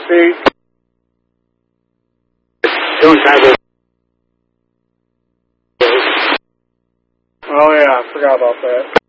See? Don't have it. Oh yeah, I forgot about that.